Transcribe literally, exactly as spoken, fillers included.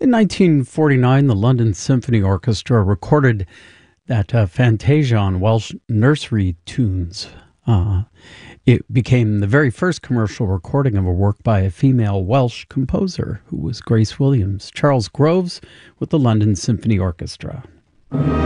In nineteen forty-nine, the London Symphony Orchestra recorded that uh, Fantasia on Welsh nursery tunes. Uh, it became the very first commercial recording of a work by a female Welsh composer, who was Grace Williams. Charles Groves with the London Symphony Orchestra.